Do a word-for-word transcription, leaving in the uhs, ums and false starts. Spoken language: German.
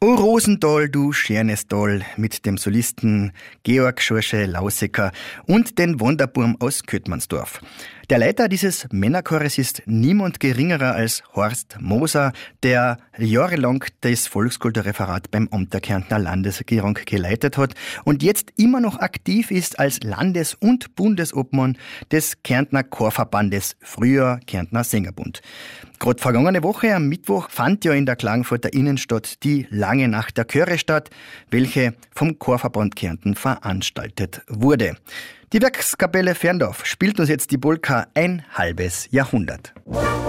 O Rosenthal, du schönes Tal, mit dem Solisten Georg Schorsche-Lausecker und den Wonderburm aus Köttmannsdorf. Der Leiter dieses Männerchores ist niemand geringerer als Horst Moser, der jahrelang das Volkskulturreferat beim Amt der Kärntner Landesregierung geleitet hat und jetzt immer noch aktiv ist als Landes- und Bundesobmann des Kärntner Chorverbandes, früher Kärntner Sängerbund. Gerade vergangene Woche am Mittwoch fand ja in der Klagenfurter Innenstadt die Lange Nacht der Chöre statt, welche vom Chorverband Kärnten veranstaltet wurde. Die Werkskapelle Ferndorf spielt uns jetzt die Polka Ein halbes Jahrhundert.